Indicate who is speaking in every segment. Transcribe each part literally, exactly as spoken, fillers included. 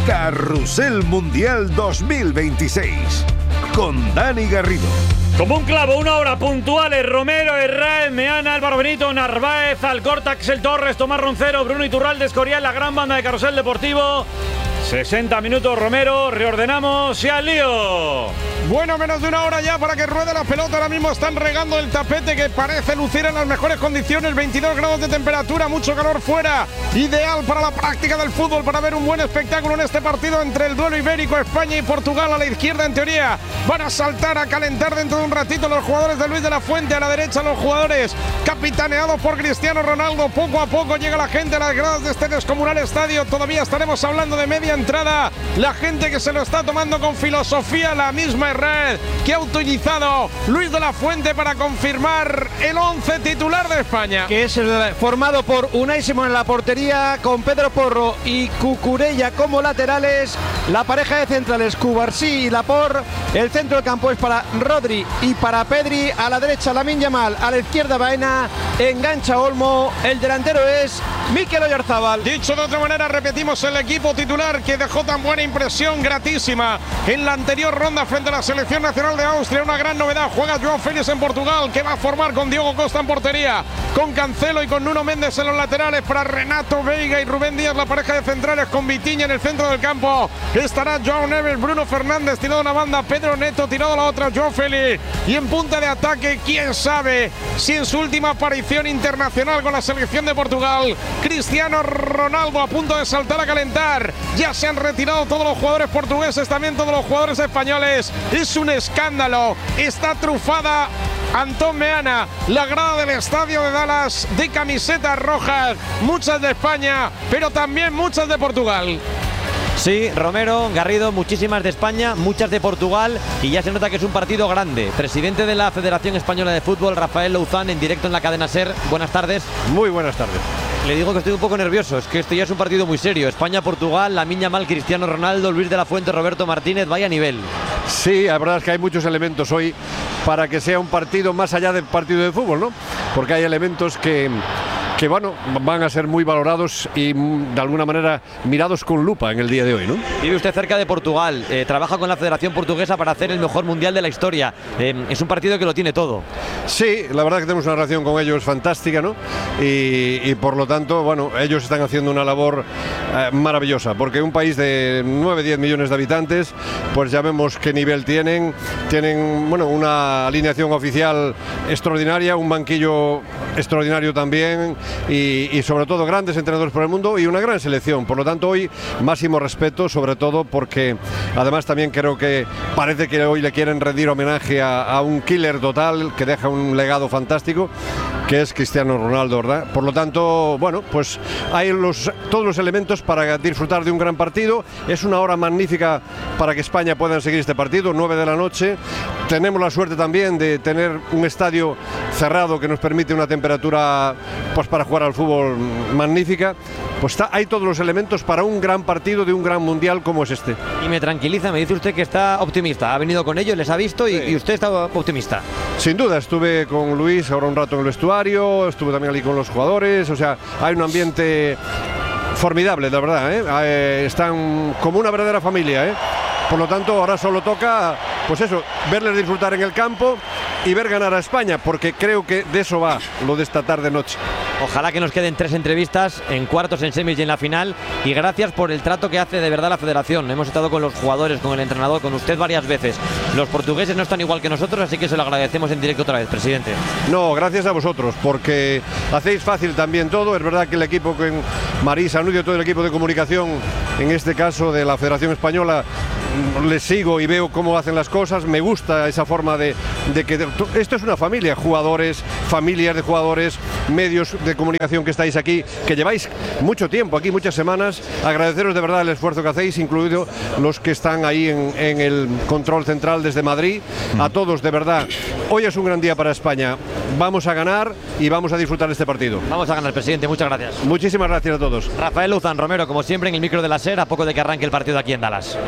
Speaker 1: Carrusel Mundial dos mil veintiséis con Dani Garrido.
Speaker 2: Como un clavo, una hora puntuales. Romero, Herrera, Meana, Álvaro Benito, Narváez, Alcorta, Axel Torres, Tomás Roncero, Bruno Iturralde, Escorial, la gran banda de Carrusel Deportivo. sesenta minutos, Romero, reordenamos y al lío.
Speaker 3: Bueno, menos de una hora ya para que ruede la pelota. Ahora mismo están regando el tapete que parece lucir en las mejores condiciones. veintidós grados de temperatura, mucho calor fuera. Ideal para la práctica del fútbol, para ver un buen espectáculo en este partido entre el duelo ibérico, España y Portugal. A la izquierda, en teoría, van a saltar a calentar dentro de un ratito los jugadores de Luis de la Fuente. A la derecha, los jugadores capitaneados por Cristiano Ronaldo. Poco a poco llega la gente a las gradas de este descomunal estadio. Todavía estaremos hablando de media entrada. La gente que se lo está tomando con filosofía, la misma red que ha utilizado Luis de la Fuente para confirmar el once titular de España,
Speaker 4: que es el formado por Unai Simón en la portería, con Pedro Porro y Cucurella como laterales, la pareja de centrales Cubarsí y Laporte, el centro del campo es para Rodri y para Pedri, a la derecha Lamine Yamal, a la izquierda Baena, engancha Olmo, el delantero es Mikel Oyarzabal.
Speaker 3: Dicho de otra manera, repetimos el equipo titular que dejó tan buena impresión, gratísima, en la anterior ronda frente a la selección nacional de Austria. Una gran novedad, juega Joao Félix en Portugal, que va a formar con Diogo Costa en portería, con Cancelo y con Nuno Méndez en los laterales. Para Renato Veiga y Rubén Díaz, la pareja de centrales, con Vitinha en el centro del campo. Estará Joao Neves, Bruno Fernández tirado a una banda, Pedro Neto tirado a la otra, Joao Félix. Y en punta de ataque, quién sabe si en su última aparición internacional con la selección de Portugal, Cristiano Ronaldo, a punto de saltar a calentar. Ya se han retirado todos los jugadores portugueses, también todos los jugadores españoles. Es un escándalo, está trufada Antón Meana, la grada del estadio de Dallas, de camisetas rojas, muchas de España, pero también muchas de Portugal.
Speaker 5: Sí, Romero, Garrido, muchísimas de España, muchas de Portugal, y ya se nota que es un partido grande. Presidente de la Federación Española de Fútbol, Rafael Louzán, en directo en la cadena SER. Buenas tardes.
Speaker 6: Muy buenas tardes.
Speaker 5: Le digo que estoy un poco nervioso, es que esto ya es un partido muy serio. España-Portugal, Lamine Yamal, Cristiano Ronaldo, Luis de la Fuente, Roberto Martínez, vaya nivel.
Speaker 6: Sí, la verdad es que hay muchos elementos hoy para que sea un partido más allá del partido de fútbol, ¿no? Porque hay elementos que... que bueno, van a ser muy valorados y de alguna manera mirados con lupa en el día de hoy, ¿no?
Speaker 5: Vive usted cerca de Portugal, eh, trabaja con la Federación Portuguesa para hacer el mejor mundial de la historia. Eh, es un partido que lo tiene todo.
Speaker 6: Sí, la verdad que tenemos una relación con ellos fantástica, ¿no? Y, y por lo tanto, bueno, ellos están haciendo una labor eh, maravillosa, porque un país de nueve, diez millones de habitantes, pues ya vemos qué nivel tienen. Tienen, bueno, una alineación oficial extraordinaria, un banquillo extraordinario también. Y, y sobre todo grandes entrenadores por el mundo y una gran selección. Por lo tanto, hoy máximo respeto, sobre todo porque además también creo que parece que hoy le quieren rendir homenaje a, a un killer total que deja un legado fantástico, que es Cristiano Ronaldo, ¿verdad? Por lo tanto, bueno, pues hay los, todos los elementos para disfrutar de un gran partido. Es una hora magnífica para que España pueda seguir este partido, nueve de la noche. Tenemos la suerte también de tener un estadio cerrado que nos permite una temperatura, pues para jugar al fútbol magnífica. Pues está, hay todos los elementos para un gran partido de un gran mundial como es este.
Speaker 5: Y me tranquiliza, me dice usted que está optimista. Ha venido con ellos, les ha visto y, sí. y usted está optimista.
Speaker 6: Sin duda, estuve con Luis ahora un rato en el vestuario, estuve también allí con los jugadores, o sea, hay un ambiente formidable, la verdad, ¿eh? Eh, están como una verdadera familia, ¿eh? Por lo tanto, ahora solo toca, pues eso, verles disfrutar en el campo y ver ganar a España, porque creo que de eso va lo de esta tarde-noche.
Speaker 5: Ojalá que nos queden tres entrevistas en cuartos, en semis y en la final. Y gracias por el trato que hace de verdad la Federación. Hemos estado con los jugadores, con el entrenador, con usted varias veces. Los portugueses no están igual que nosotros, así que se lo agradecemos en directo otra vez, presidente.
Speaker 6: No, gracias a vosotros, porque hacéis fácil también todo. Es verdad que el equipo con Marisa Nudio, todo el equipo de comunicación, en este caso de la Federación Española, les sigo y veo cómo hacen las cosas. Me gusta esa forma de, de que de, esto es una familia, jugadores, familias de jugadores, medios de comunicación que estáis aquí, que lleváis mucho tiempo aquí, muchas semanas. Agradeceros de verdad el esfuerzo que hacéis, incluido los que están ahí en, en el control central desde Madrid. A todos, de verdad, hoy es un gran día para España. Vamos a ganar y vamos a disfrutar de este partido.
Speaker 5: Vamos a ganar, presidente, muchas gracias.
Speaker 6: Muchísimas gracias a todos.
Speaker 5: Rafael Louzán, Romero, como siempre, en el micro de la SER, a poco de que arranque el partido aquí en Dallas.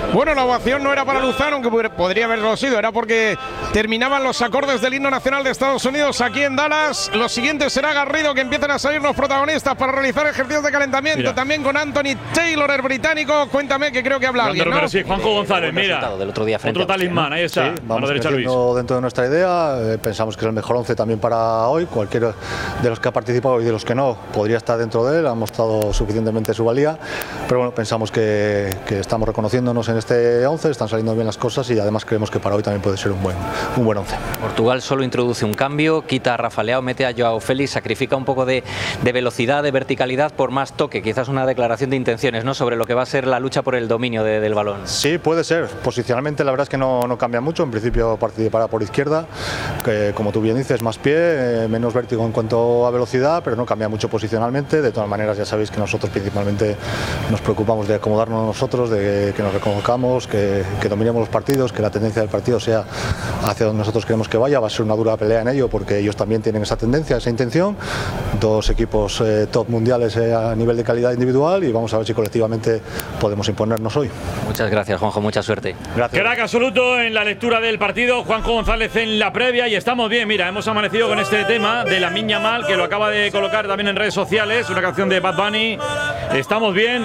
Speaker 3: Bueno, la ovación no era para Luzano, aunque podría haberlo sido, era porque terminaban los acordes del himno nacional de Estados Unidos aquí en Dallas. Lo siguiente será Garrido, que empiezan a salir los protagonistas para realizar ejercicios de calentamiento. Mira. También con Anthony Taylor, el británico. Cuéntame, que creo que habla alguien, ¿no?
Speaker 2: Sí, Juanjo González, mira.
Speaker 7: Del otro día frente
Speaker 2: otro talismán, ahí está.
Speaker 8: Sí, vamos creciendo dentro de nuestra idea. Eh, pensamos que es el mejor once también para hoy. Cualquiera de los que ha participado y de los que no podría estar dentro de él. Ha mostrado suficientemente su valía. Pero bueno, pensamos que, que estamos reconociéndonos en este once. Están saliendo bien las cosas y además creemos que para hoy también puede ser un buen un buen once.
Speaker 7: Portugal solo introduce un cambio, quita a Rafa Leao, mete a Joao Félix, sacrifica un poco de, de velocidad, de verticalidad por más toque, quizás una declaración de intenciones, ¿no?, sobre lo que va a ser la lucha por el dominio de, del balón.
Speaker 8: Sí, puede ser. Posicionalmente la verdad es que no, no cambia mucho. En principio participará por izquierda, que como tú bien dices, más pie, eh, menos vértigo en cuanto a velocidad, pero no cambia mucho posicionalmente. De todas maneras ya sabéis que nosotros principalmente nos preocupamos de acomodarnos nosotros, de que nos reconozcamos, que, que dominemos los partidos, que la tendencia del partido sea hacia donde nosotros queremos que vaya. Va a ser una dura pelea en ello porque ellos también tienen esa tendencia, esa intención. Dos equipos eh, top mundiales eh, a nivel de calidad individual y vamos a ver si colectivamente podemos imponernos hoy.
Speaker 7: Muchas gracias, Juanjo, mucha suerte.
Speaker 8: Gracias.
Speaker 2: Crack absoluto en la lectura del partido, Juanjo González en la previa y estamos bien. Mira, hemos amanecido con este tema de Lamine Yamal, que lo acaba de colocar también en redes sociales, una canción de Bad Bunny. Estamos bien.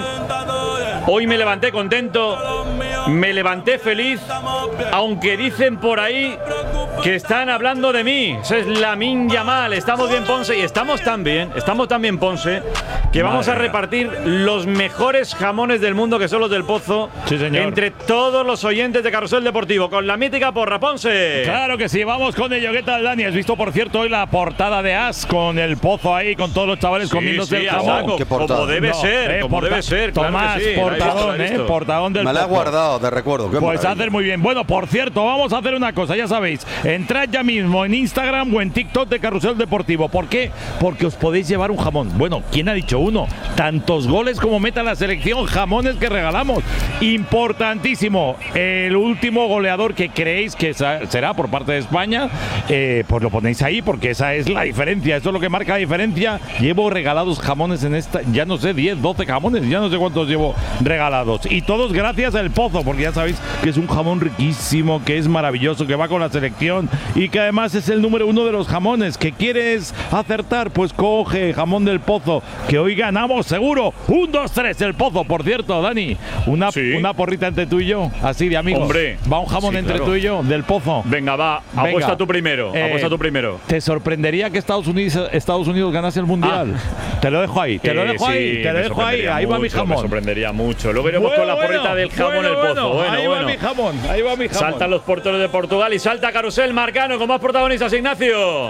Speaker 2: Hoy me levanté contento, me levanté feliz, aunque dicen por ahí que están hablando de mí. Eso es Lamine Yamal. Estamos bien, Ponce, y estamos tan bien, estamos tan bien, Ponce, que vamos a repartir los mejores jamones del mundo, que son los del Pozo,
Speaker 9: sí, señor,
Speaker 2: entre todos los oyentes de Carrusel Deportivo, con la mítica porra, Ponce.
Speaker 9: Claro que sí, vamos con ello. ¿Qué tal, Dani? ¿Has visto, por cierto, hoy la portada de As con el Pozo ahí, con todos los chavales sí, comiéndose sí, el jamón?
Speaker 2: ¿Qué portada? Como debe no, ser, eh, como debe ser.
Speaker 9: Tomás,
Speaker 2: claro sí,
Speaker 9: portadón, eh, portadón del
Speaker 10: Me la he
Speaker 9: Pozo.
Speaker 10: guardado, te recuerdo. Qué
Speaker 9: pues
Speaker 10: maravilla.
Speaker 9: hacer muy bien. Bueno, por cierto, vamos a hacer una cosa, ya sabéis. Entrad ya mismo en Instagram o en TikTok de Carrusel Deportivo. ¿Por qué? Porque os podéis llevar un jamón. Bueno, ¿quién ha dicho uno? Tantos goles como meta la selección, jamones que regalamos. Importantísimo. El último goleador que creéis que será por parte de España, eh, pues lo ponéis ahí porque esa es la diferencia. Eso es lo que marca la diferencia. Llevo regalados jamones en esta, ya no sé, diez, doce jamones, ya no sé cuántos llevo regalados. Y todos gracias al Pozo, porque ya sabéis que es un jamón riquísimo, que es maravilloso, que va con la selección y que además es el número uno de los jamones. ¿Que quieres acertar? Pues coge jamón del Pozo, que hoy ganamos seguro. Un, dos, tres, el Pozo. Por cierto, Dani, una, sí. una porrita entre tú y yo, así de amigos.
Speaker 2: Hombre,
Speaker 9: va un jamón sí, entre claro. tú y yo, del Pozo.
Speaker 2: Venga, va, Venga. apuesta tú primero, eh, apuesta tú primero.
Speaker 9: ¿Te sorprendería que Estados Unidos, Estados Unidos ganase el Mundial? Ah. Te lo dejo ahí, te eh, lo dejo sí, ahí, te lo dejo ahí, ahí va mi jamón.
Speaker 2: Me sorprendería mucho. Luego iremos bueno, con la porrita bueno, del jamón bueno, el Pozo.
Speaker 9: Bueno,
Speaker 2: bueno,
Speaker 9: ahí
Speaker 2: bueno.
Speaker 9: va mi jamón, ahí va mi jamón.
Speaker 2: Saltan los porteros de Portugal y salta Carrusel Marcano con más protagonistas, Ignacio.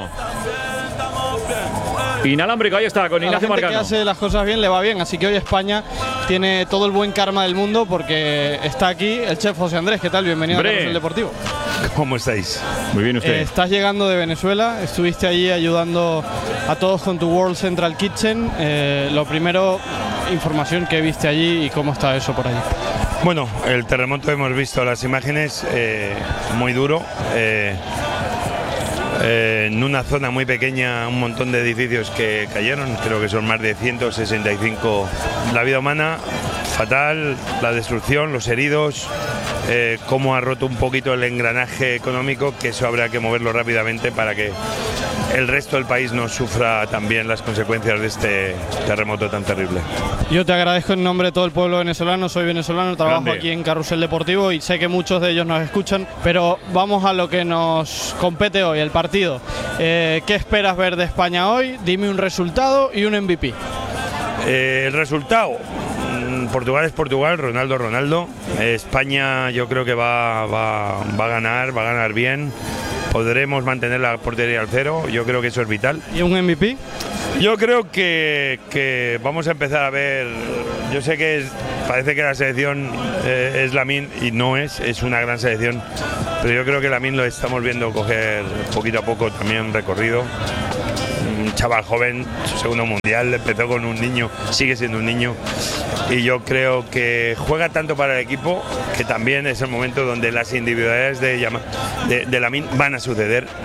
Speaker 2: Inalámbrico, ahí está, con Ignacio
Speaker 11: Marcano. A la gente
Speaker 2: Marcano.
Speaker 11: que hace las cosas bien le va bien, así que hoy España tiene todo el buen karma del mundo porque está aquí el chef José Andrés. ¿Qué tal? Bienvenido
Speaker 2: Hombre.
Speaker 11: a Carrusel Deportivo.
Speaker 12: ¿Cómo estáis?
Speaker 2: Muy bien, usted.
Speaker 11: Eh, estás llegando de Venezuela, estuviste allí ayudando a todos con tu World Central Kitchen. Eh, lo primero, información que viste allí y cómo está eso por allí.
Speaker 12: Bueno, el terremoto, hemos visto las imágenes, eh, muy duro. Eh, Eh, en una zona muy pequeña, un montón de edificios que cayeron, creo que son más de ciento sesenta y cinco. La vida humana, fatal, la destrucción, los heridos, eh, cómo ha roto un poquito el engranaje económico, que eso habrá que moverlo rápidamente para que el resto del país no sufra también las consecuencias de este terremoto tan terrible.
Speaker 11: Yo te agradezco en nombre de todo el pueblo venezolano, soy venezolano, trabajo
Speaker 2: Grande.
Speaker 11: aquí en Carrusel Deportivo y sé que muchos de ellos nos escuchan, pero vamos a lo que nos compete hoy, el partido. Eh, ¿Qué esperas ver de España hoy? Dime un resultado y un M V P.
Speaker 12: Eh, el resultado, Portugal es Portugal, Ronaldo, Ronaldo. Eh, España yo creo que va, va, va a ganar, va a ganar bien. Podremos mantener la portería al cero, yo creo que eso es vital.
Speaker 11: ¿Y un M V P?
Speaker 12: Yo creo que, que vamos a empezar a ver, yo sé que es, parece que la selección eh, es Lamine y no es, es una gran selección, pero yo creo que Lamine lo estamos viendo coger poquito a poco también recorrido. Un chaval joven, su segundo mundial, empezó con un niño, sigue siendo un niño y yo creo que juega tanto para el equipo que también es el momento donde las individualidades de, de, de Lamine van a suceder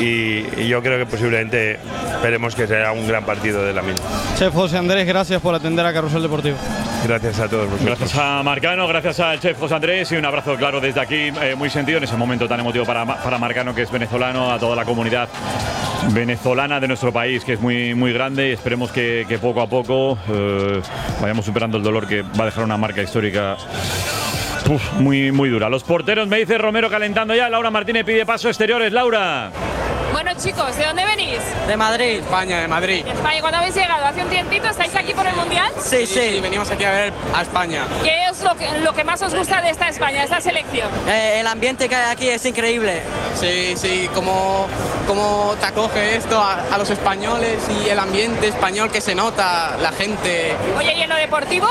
Speaker 12: y, y yo creo que posiblemente esperemos que será un gran partido de Lamine.
Speaker 11: Chef José Andrés, gracias por atender a Carrusel Deportivo.
Speaker 12: Gracias a todos vosotros.
Speaker 2: Gracias a Marcano, gracias al chef José Andrés y un abrazo claro desde aquí, eh, muy sentido en ese momento tan emotivo para, para Marcano, que es venezolano, a toda la comunidad venezolana de nuestro país, que es muy, muy grande, y esperemos que, que poco a poco eh, vayamos superando el dolor que va a dejar una marca histórica uf, muy, muy dura. Los porteros, me dice Romero calentando ya, Laura Martínez pide paso exteriores. Laura.
Speaker 10: Bueno, chicos, ¿de dónde venís?
Speaker 13: De Madrid. España, de Madrid.
Speaker 10: España, ¿cuándo habéis llegado? ¿Hace un tiempito? ¿Estáis aquí por el Mundial?
Speaker 13: Sí, sí, sí, venimos aquí a ver a España.
Speaker 10: ¿Qué es lo que, lo que más os gusta de esta España, de esta selección?
Speaker 13: Eh, el ambiente que hay aquí es increíble.
Speaker 14: Sí, sí, como, como te acoge esto a, a los españoles y el ambiente español que se nota, la gente.
Speaker 10: Oye, ¿y en lo deportivo?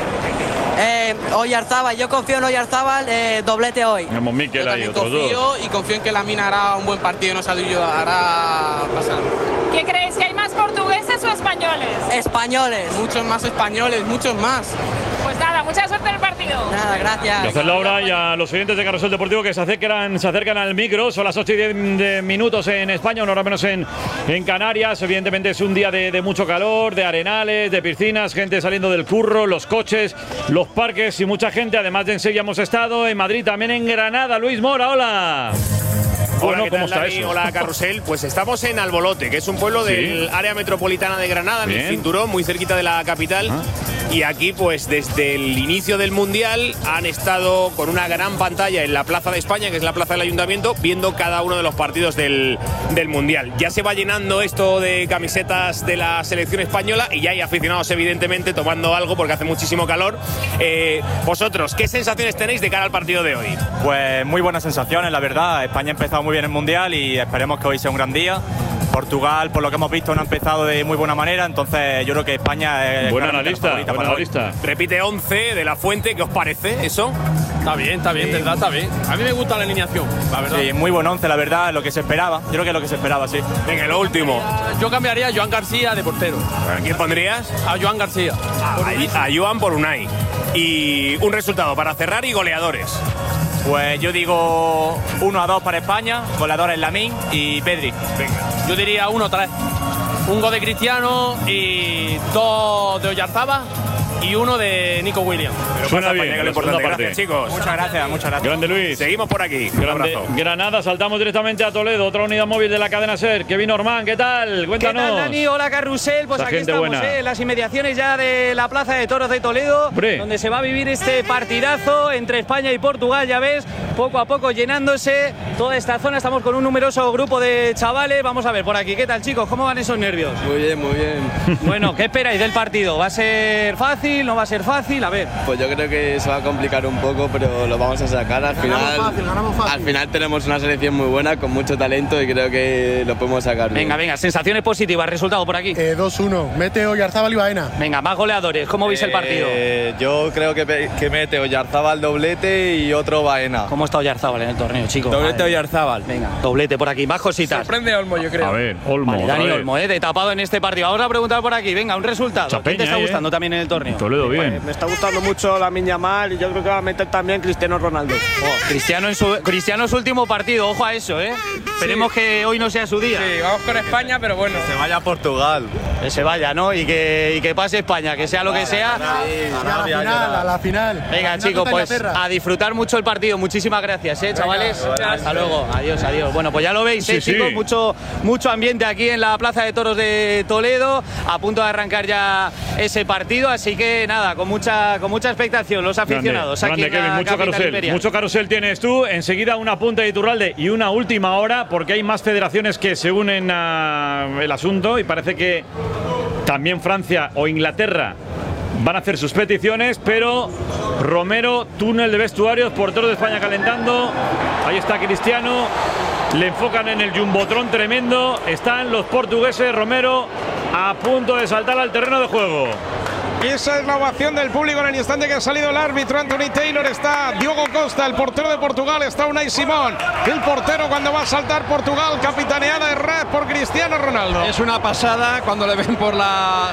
Speaker 13: Eh, Oyarzábal, yo confío en Oyarzábal, eh, doblete hoy.
Speaker 2: Tenemos Mikel
Speaker 14: Yo
Speaker 2: ahí,
Speaker 14: también
Speaker 2: otros
Speaker 14: confío
Speaker 2: dos.
Speaker 14: y confío en que Lamine hará un buen partido y nos ayudará a pasar.
Speaker 10: ¿Qué crees? ¿Que hay más portugueses o españoles?
Speaker 13: Españoles.
Speaker 14: Muchos más españoles, muchos más.
Speaker 10: Pues nada, mucha suerte en el partido.
Speaker 13: Nada, gracias.
Speaker 2: Gracias, Laura, y a los oyentes de Carrusel Deportivo que se acercan, se acercan al micro. Son las ocho y diez de minutos en España, una hora menos en, en Canarias. Evidentemente es un día de, de mucho calor, de arenales, de piscinas, gente saliendo del curro, los coches, los parques y mucha gente. Además de en Sevilla hemos estado, en Madrid, también en Granada. Luis Mora, hola.
Speaker 15: Hola,
Speaker 2: Bueno,
Speaker 15: ¿qué
Speaker 2: ¿cómo
Speaker 15: tal,
Speaker 2: está
Speaker 15: Dani?
Speaker 2: eso?
Speaker 15: Hola, Carrusel. Pues estamos en Albolote, que es un pueblo
Speaker 2: Sí.
Speaker 15: del área metropolitana de Granada, en
Speaker 2: Bien.
Speaker 15: el cinturón, muy cerquita de la capital.
Speaker 2: Ah.
Speaker 15: Y aquí, pues desde el inicio del Mundial, han estado con una gran pantalla en la Plaza de España, que es la plaza del Ayuntamiento, viendo cada uno de los partidos del, del Mundial. Ya se va llenando esto de camisetas de la selección española y ya hay aficionados, evidentemente, tomando algo porque hace muchísimo calor. Eh, vosotros, ¿qué sensaciones tenéis de cara al partido de hoy?
Speaker 16: Pues muy buenas sensaciones, la verdad. España ha empezado muy bien el Mundial y esperemos que hoy sea un gran día. Portugal, por lo que hemos visto, no ha empezado de muy buena manera, entonces yo creo que España es
Speaker 2: Buen
Speaker 16: claramente la
Speaker 2: analista,
Speaker 16: favorita
Speaker 2: buen
Speaker 16: para hoy.
Speaker 2: analista.
Speaker 15: Repite once de la Fuente, ¿qué os parece eso?
Speaker 17: Está bien, está bien, tendrá, está bien. A mí me gusta la alineación, la verdad.
Speaker 16: Sí, muy buen once, la verdad, lo que se esperaba. Yo creo que es lo que se esperaba, sí.
Speaker 15: Venga, lo último.
Speaker 17: Yo cambiaría a Joan García de portero.
Speaker 15: ¿A quién pondrías?
Speaker 17: A Joan García.
Speaker 15: A, a Joan por Unai. Y un resultado para cerrar y goleadores.
Speaker 16: Pues yo digo uno a dos para España, goleadores Lamine y Pedri.
Speaker 15: Venga.
Speaker 17: Yo diría uno tres. Un gol de Cristiano y dos de Oyarzábal y uno de Nico Williams.
Speaker 15: Pero
Speaker 2: Suena
Speaker 15: pasa,
Speaker 2: bien,
Speaker 15: España, que
Speaker 2: la
Speaker 15: lo importante.
Speaker 2: segunda parte.
Speaker 15: Gracias, chicos.
Speaker 16: Muchas gracias, muchas gracias.
Speaker 2: Grande Luis.
Speaker 15: Seguimos por aquí. Un
Speaker 2: Grande,
Speaker 15: abrazo.
Speaker 2: Granada, saltamos directamente a Toledo, otra unidad móvil de la cadena SER. Kevin Ormán, ¿qué tal? Cuéntanos.
Speaker 4: ¿Qué tal, Dani? Hola, Carrusel. Pues
Speaker 2: Esa
Speaker 4: aquí
Speaker 2: gente
Speaker 4: estamos,
Speaker 2: buena.
Speaker 4: eh, en las inmediaciones ya de la Plaza de Toros de Toledo,
Speaker 2: Hombre.
Speaker 4: donde se va a vivir este partidazo entre España y Portugal, ya ves, poco a poco llenándose toda esta zona. Estamos con un numeroso grupo de chavales. Vamos a ver por aquí. ¿Qué tal, chicos? ¿Cómo van esos nervios?
Speaker 18: Muy bien, muy bien.
Speaker 4: Bueno, ¿qué esperáis del partido? ¿Va a ser fácil? ¿No va a ser fácil? A ver.
Speaker 18: Pues yo creo que se va a complicar un poco, pero lo vamos a sacar. Al final,
Speaker 4: fácil, ganamos fácil.
Speaker 18: al final tenemos una selección muy buena, con mucho talento, y creo que lo podemos sacar bien.
Speaker 4: Venga, venga, sensaciones positivas. Resultado por aquí.
Speaker 19: Eh, dos uno. Mete Oyarzábal y Baena.
Speaker 4: Venga, más goleadores. ¿Cómo veis el partido?
Speaker 20: Eh, yo creo que, pe- que mete Oyarzábal doblete y otro Baena.
Speaker 4: ¿Cómo está Oyarzábal en el torneo, chicos?
Speaker 20: Doblete
Speaker 4: Madre.
Speaker 20: Oyarzábal.
Speaker 4: Venga, doblete por aquí. Más cositas.
Speaker 17: Sorprende a Olmo, yo creo.
Speaker 2: A ver, Olmo.
Speaker 4: Vale,
Speaker 2: otra
Speaker 4: Dani
Speaker 2: vez.
Speaker 4: Olmo, eh, de tapado en este partido. Vamos a preguntar por aquí. Venga, un resultado.
Speaker 2: Mucha
Speaker 4: ¿Quién te
Speaker 2: peña
Speaker 4: está
Speaker 2: ahí,
Speaker 4: gustando
Speaker 2: eh.
Speaker 4: también en el torneo?
Speaker 2: Toledo, bien.
Speaker 21: Pues me está gustando mucho la Miña Mal y yo creo que va a meter también Cristiano Ronaldo.
Speaker 4: Oh, Cristiano en su Cristiano en su último partido. Ojo a eso, ¿eh? Esperemos que hoy no sea su día.
Speaker 17: Sí, vamos con España, pero bueno.
Speaker 20: Se vaya a Portugal.
Speaker 4: Que se vaya, ¿no? Y que, y que pase España, que sea lo que sea.
Speaker 19: a la final, a la final.
Speaker 4: Venga,
Speaker 19: Final
Speaker 4: chicos,
Speaker 19: contra
Speaker 4: pues
Speaker 19: Inglaterra.
Speaker 4: a disfrutar mucho el partido. Muchísimas gracias, ¿eh, chavales?
Speaker 19: Venga,
Speaker 4: Hasta luego. Adiós, adiós. Bueno, pues ya lo veis,
Speaker 2: Sí,
Speaker 4: ¿eh,
Speaker 2: sí.
Speaker 4: chicos? Mucho, mucho ambiente aquí en la Plaza de Toros de Toledo. A punto de arrancar ya ese partido. Así que nada, con mucha, con mucha expectación, los aficionados.
Speaker 2: Grande,
Speaker 4: aquí
Speaker 2: grande,
Speaker 4: en la
Speaker 2: Kevin, mucho
Speaker 4: capital
Speaker 2: carrusel.
Speaker 4: imperial.
Speaker 2: Mucho carrusel tienes tú. Enseguida una punta de Iturralde y una última hora, porque hay más federaciones que se unen al asunto y parece que también Francia o Inglaterra van a hacer sus peticiones, pero Romero, túnel de vestuarios, portero de España calentando. Ahí está Cristiano. Le enfocan en el jumbotron tremendo. Están los portugueses, Romero, a punto de saltar al terreno de juego.
Speaker 3: Y esa es la ovación del público en el instante que ha salido el árbitro Anthony Taylor. Está Diogo Costa, el portero de Portugal. Está Unai Simón, el portero cuando va a saltar Portugal, capitaneada de red por Cristiano Ronaldo.
Speaker 4: Es una pasada cuando le ven por la